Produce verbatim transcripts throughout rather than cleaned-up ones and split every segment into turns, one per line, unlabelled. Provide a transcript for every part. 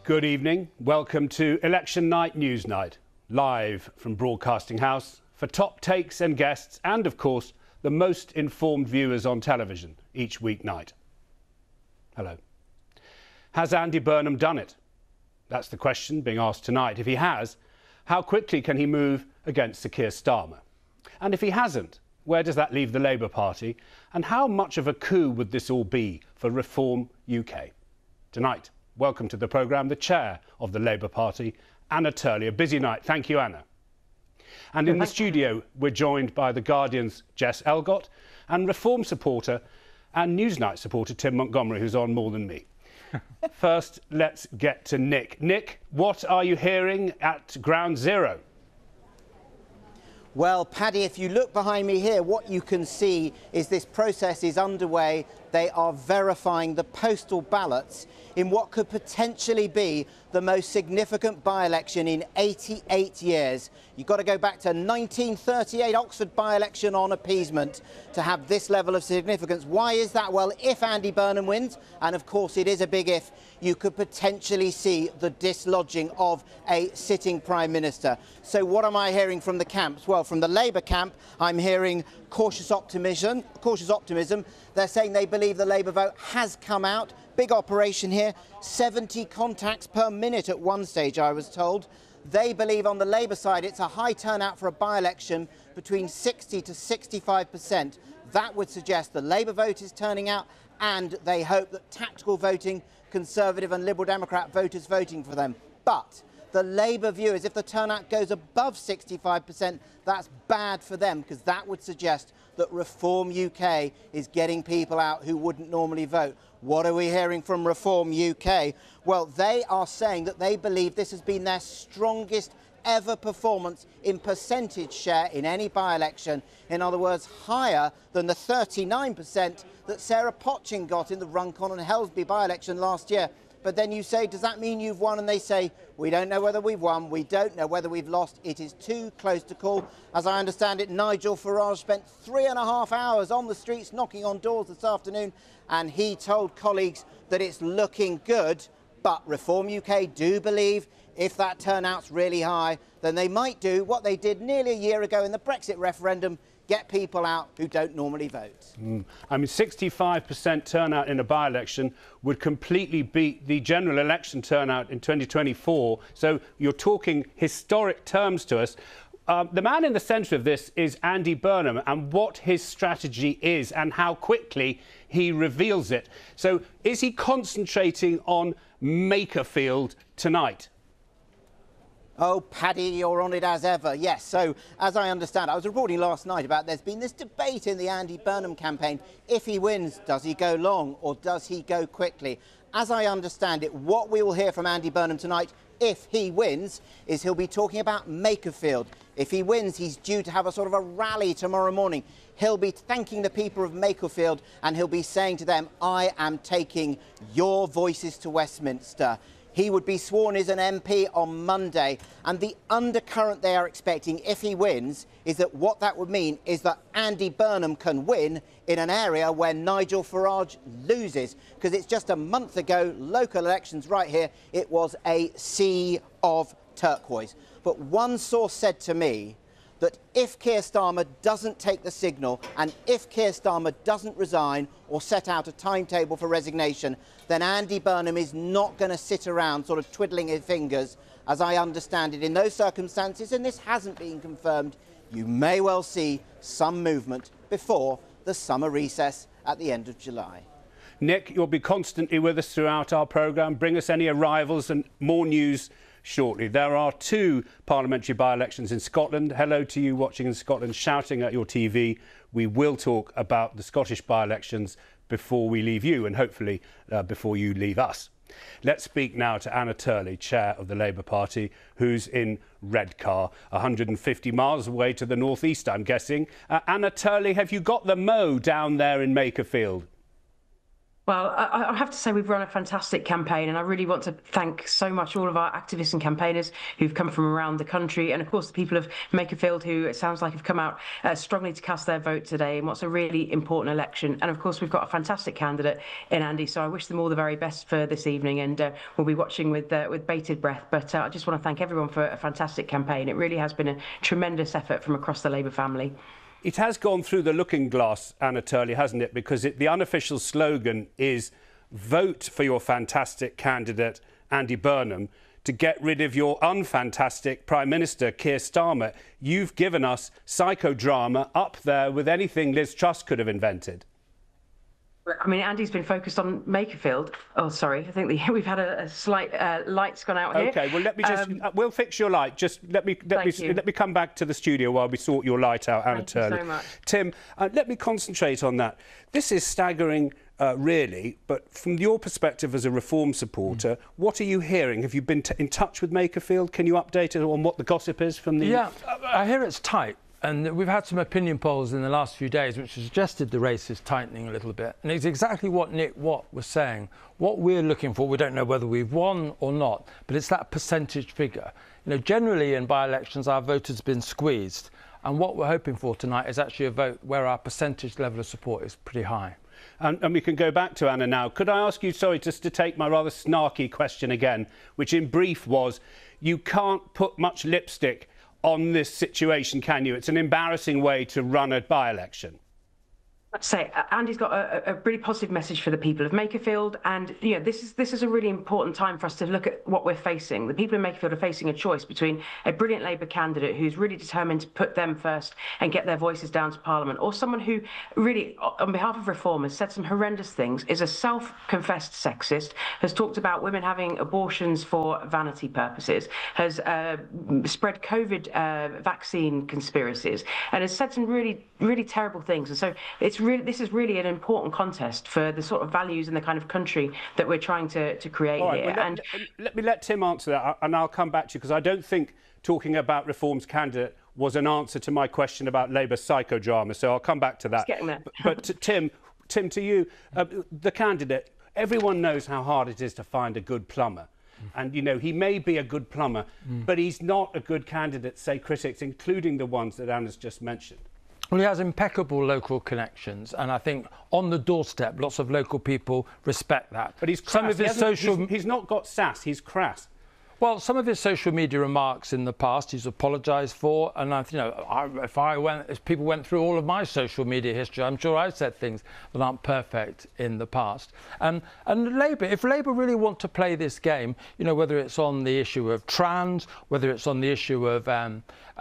Good evening. Welcome to Election Night News Night, live from Broadcasting House for top takes and guests and, of course, the most informed viewers on television each weeknight. Hello. Has Andy Burnham done it? That's the question being asked tonight. If he has, how quickly can he move against Sir Keir Starmer? And if he hasn't, where does that leave the Labour Party? And how much of a coup would this all be for Reform U K? Tonight, welcome to the programme, the chair of the Labour Party, Anna Turley. A busy night. Thank you, Anna. And in the studio, we're joined by The Guardian's Jess Elgott and Reform supporter and Newsnight supporter Tim Montgomery, who's on more than me. First, let's get to Nick. Nick, what are you hearing at Ground Zero?
Well, Paddy, if you look behind me here, what you can see is this process is underway. They are verifying the postal ballots in what could potentially be the most significant by-election in eighty-eight years. You've got to go back to nineteen thirty-eight Oxford by-election on appeasement to have this level of significance. Why is that? Well, if Andy Burnham wins, and of course it is a big if, you could potentially see the dislodging of a sitting Prime Minister. So what am I hearing from the camps? Well, from the Labour camp, I'm hearing cautious optimism. Cautious optimism. They're saying they believe the Labour vote has come out. Big operation here, seventy contacts per minute at one stage, I was told. They believe on the Labour side it's a high turnout for a by-election, between sixty to sixty-five percent. That would suggest the Labour vote is turning out, and they hope that tactical voting, Conservative and Liberal Democrat voters voting for them. But the Labour view is if the turnout goes above sixty-five percent, that's bad for them, because that would suggest that Reform U K is getting people out who wouldn't normally vote. What are we hearing from Reform U K? Well, they are saying that they believe this has been their strongest ever performance in percentage share in any by-election. In other words, higher than the thirty-nine percent that Sarah Potching got in the Runcorn and Helsby by-election last year. But then you say, does that mean you've won? And they say, we don't know whether we've won, we don't know whether we've lost, it is too close to call. As I understand it, Nigel Farage spent three and a half hours on the streets knocking on doors this afternoon, and he told colleagues that it's looking good. But Reform U K do believe if that turnout's really high, then they might do what they did nearly a year ago in the Brexit referendum, get people out who don't normally vote.
Mm. I mean, sixty-five percent turnout in a by-election would completely beat the general election turnout in twenty twenty-four. So you're talking historic terms to us. Um, the man in the centre of this is Andy Burnham, and what his strategy is and how quickly he reveals it. So is he concentrating on Makerfield tonight?
Oh, Paddy, you're on it as ever. Yes, so as I understand, I was reporting last night about there's been this debate in the Andy Burnham campaign. If he wins, does he go long or does he go quickly? As I understand it, what we will hear from Andy Burnham tonight, if he wins, is he'll be talking about Makerfield. If he wins, he's due to have a sort of a rally tomorrow morning. He'll be thanking the people of Makerfield and he'll be saying to them, I am taking your voices to Westminster. He would be sworn as an M P on Monday, and the undercurrent they are expecting, if he wins, is that what that would mean is that Andy Burnham can win in an area where Nigel Farage loses, because it's just a month ago, local elections right here, it was a sea of turquoise. But one source said to me that if Keir Starmer doesn't take the signal and if Keir Starmer doesn't resign or set out a timetable for resignation, then Andy Burnham is not going to sit around sort of twiddling his fingers. As I understand it, in those circumstances, and this hasn't been confirmed, you may well see some movement before the summer recess at the end of July.
Nick, you'll be constantly with us throughout our programme. Bring us any arrivals and more news shortly. There are two parliamentary by-elections in Scotland. Hello to you watching in Scotland, shouting at your T V. We will talk about the Scottish by-elections before we leave you, and hopefully uh, before you leave us. Let's speak now to Anna Turley, chair of the Labour Party, who's in Redcar, one hundred fifty miles away to the northeast, I'm guessing. Uh, Anna Turley, have you got the mo down there in Makerfield?
Well, I, I have to say we've run a fantastic campaign, and I really want to thank so much all of our activists and campaigners who've come from around the country, and of course the people of Makerfield who it sounds like have come out uh, strongly to cast their vote today in what's a really important election. And of course we've got a fantastic candidate in Andy, so I wish them all the very best for this evening, and uh, we'll be watching with uh, with bated breath. But uh, I just want to thank everyone for a fantastic campaign. It really has been a tremendous effort from across the Labour family.
It has gone through the looking glass, Anna Turley, hasn't it? Because it, the unofficial slogan is vote for your fantastic candidate, Andy Burnham, to get rid of your unfantastic Prime Minister, Keir Starmer. You've given us psychodrama up there with anything Liz Truss could have invented.
I mean, Andy's been focused on Makerfield. Oh, sorry. I think the, we've had a, a slight uh, light's gone out here.
OK, well, let me just... Um, uh, we'll fix your light. Just let me let me
you.
let me come back to the studio while we sort your light out, Anna Turley.
Thank you so much.
Tim, uh, let me concentrate on that. This is staggering, uh, really, but from your perspective as a Reform supporter, mm. what are you hearing? Have you been t in touch with Makerfield? Can you update us on what the gossip is from the...
Yeah, I hear it's tight. And we've had some opinion polls in the last few days which have suggested the race is tightening a little bit. And it's exactly what Nick Watt was saying. What we're looking for, we don't know whether we've won or not, but it's that percentage figure. You know, generally in by-elections, our voters have been squeezed. And what we're hoping for tonight is actually a vote where our percentage level of support is pretty high.
And, and we can go back to Anna now. Could I ask you, sorry, just to take my rather snarky question again, which in brief was, you can't put much lipstick on this situation, can you? It's an embarrassing way to run a by-election.
I'd say Andy's got a, a really positive message for the people of Makerfield, and you know, this is this is a really important time for us to look at what we're facing. The people of Makerfield are facing a choice between a brilliant Labour candidate who's really determined to put them first and get their voices down to Parliament, or someone who really, on behalf of Reform, has said some horrendous things, is a self-confessed sexist, has talked about women having abortions for vanity purposes, has uh, spread COVID uh, vaccine conspiracies, and has said some really, really terrible things. And so it's really, this is really an important contest for the sort of values and the kind of country that we're trying to, to create
All right,
here.
well, let,
and
let, let me let Tim answer that, and I'll come back to you, because I don't think talking about Reform's candidate was an answer to my question about Labour's psychodrama, so I'll come back to that.
It's getting there.
But, but to Tim, Tim, to you, uh, the candidate, everyone knows how hard it is to find a good plumber. And, you know, he may be a good plumber, mm. but he's not a good candidate, say critics, including the ones that Anna's just mentioned.
Well, he has impeccable local connections, and I think on the doorstep, lots of local people respect that.
But he's crass.
Some of his
he
social...
He's, he's not got sass, he's crass.
Well, some of his social media remarks in the past he's apologised for, and I, you know, I, if I went, if people went through all of my social media history, I'm sure I said things that aren't perfect in the past. Um, and Labour, if Labour really want to play this game, you know, whether it's on the issue of trans, whether it's on the issue of um,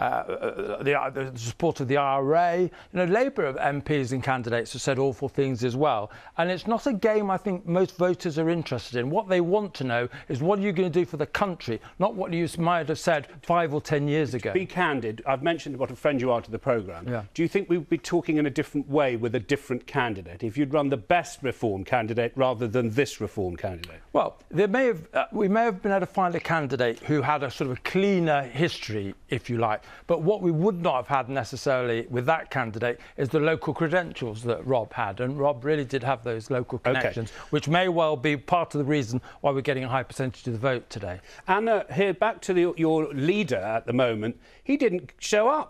uh, the, uh, the support of the I R A, you know, Labour M Ps and candidates have said awful things as well. And it's not a game I think most voters are interested in. What they want to know is, what are you going to do for the country? Not what you might have said five or ten years ago.
To be candid, I've mentioned what a friend you are to the programme.
Yeah.
Do you think we would be talking in a different way with a different candidate if you'd run the best Reform candidate rather than this Reform candidate?
Well, there may have, uh, we may have been able to find a candidate who had a sort of a cleaner history, if you like. But what we would not have had necessarily with that candidate is the local credentials that Rob had. And Rob really did have those local connections, okay, which may well be part of the reason why we're getting a high percentage of the vote today.
Anna, here, back to the, your leader at the moment, he didn't show up.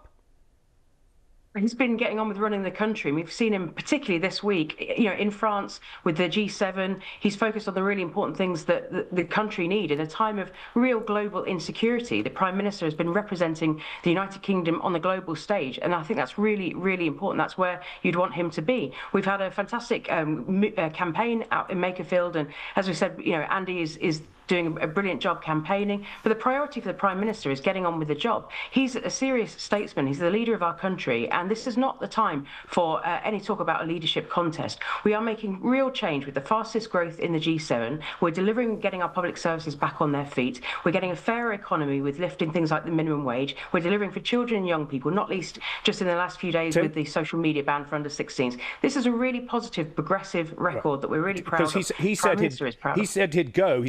He's been getting on with running the country. We've seen him particularly this week, you know, in France with the G seven. He's focused on the really important things that the, the country need in a time of real global insecurity. The Prime Minister has been representing the United Kingdom on the global stage, and I think that's really, really important. That's where you'd want him to be. We've had a fantastic um, uh, campaign out in Makerfield, and as we said, you know, Andy is is doing a brilliant job campaigning, but the priority for the Prime Minister is getting on with the job. He's a serious statesman, he's the leader of our country, and this is not the time for uh, any talk about a leadership contest. We are making real change with the fastest growth in the G seven. We're delivering, getting our public services back on their feet. We're getting a fairer economy with lifting things like the minimum wage. We're delivering for children and young people, not least just in the last few days Tim? with the social media ban for under sixteens. This is a really positive, progressive record right. that we're really proud
because
of.
He, he, said he'd, he said he'd go. He said, I want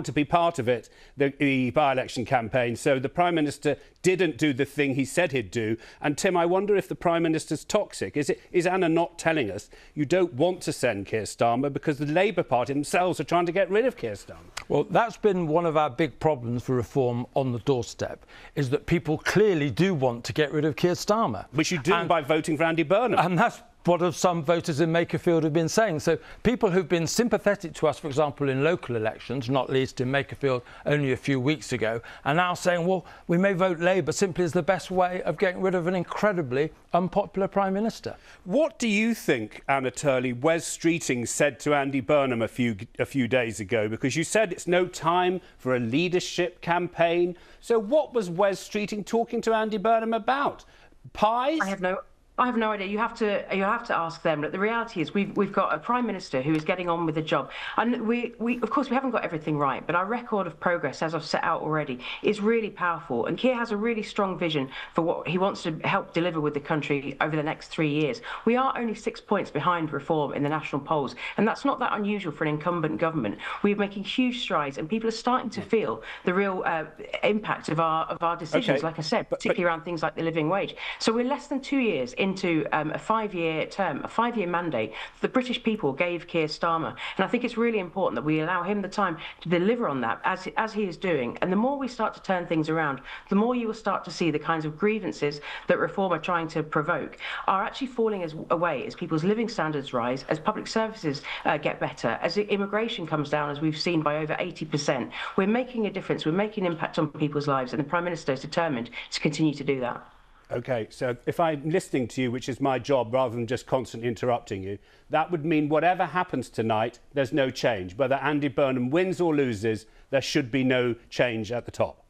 to be part of it, the, the by-election campaign. So the Prime Minister didn't do the thing he said he'd do. And Tim, I wonder if the Prime Minister's toxic. Is it? Is Anna not telling us you don't want to send Keir Starmer because the Labour Party themselves are trying to get rid of Keir Starmer?
Well, that's been one of our big problems for reform on the doorstep, is that people clearly do want to get rid of Keir Starmer.
Which you do
and,
by voting for Andy Burnham.
And that's what have some voters in Makerfield have been saying. So people who've been sympathetic to us, for example, in local elections, not least in Makerfield only a few weeks ago, are now saying, well, we may vote Labour simply as the best way of getting rid of an incredibly unpopular Prime Minister.
What do you think, Anna Turley, Wes Streeting said to Andy Burnham a few, a few days ago? Because you said it's no time for a leadership campaign. So what was Wes Streeting talking to Andy Burnham about? Pies?
I have no... I have no idea. You have to you have to ask them. But the reality is we've we've got a Prime Minister who is getting on with the job. And we, we of course we haven't got everything right, but our record of progress, as I've set out already, is really powerful. And Keir has a really strong vision for what he wants to help deliver with the country over the next three years. We are only six points behind Reform in the national polls, and that's not that unusual for an incumbent government. We're making huge strides, and people are starting to feel the real uh, impact of our of our decisions,
okay.
like I said,
but,
particularly
but...
around things like the living wage. So we're less than two years in into um, a five-year term, a five-year mandate the British people gave Keir Starmer. And I think it's really important that we allow him the time to deliver on that, as, as he is doing. And the more we start to turn things around, the more you will start to see the kinds of grievances that Reform are trying to provoke are actually falling as, away as people's living standards rise, as public services uh, get better, as immigration comes down, as we've seen, by over eighty percent. We're making a difference. We're making an impact on people's lives, and the Prime Minister is determined to continue to do that.
OK, so if I'm listening to you, which is my job, rather than just constantly interrupting you, that would mean whatever happens tonight, there's no change. Whether Andy Burnham wins or loses, there should be no change at the top.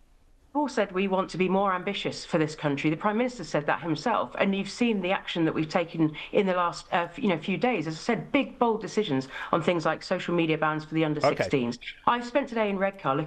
All said we want to be more ambitious for this country. The Prime Minister said that himself, and you've seen the action that we've taken in the last uh, you know, few days. As I said, big, bold decisions on things like social media bans for the under sixteens. Okay. I've spent today in Redcar looking